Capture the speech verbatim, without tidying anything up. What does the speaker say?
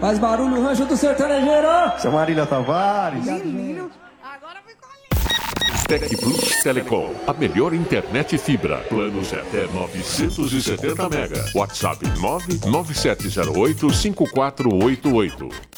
Faz barulho o rancho do sertanejeiro. Seu Marília Tavares. Menino. Agora ficou lindo. Tec Plus Telecom, a melhor internet fibra. Planos até novecentos e setenta mega. WhatsApp nove nove sete zero oito cinco quatro oito oito.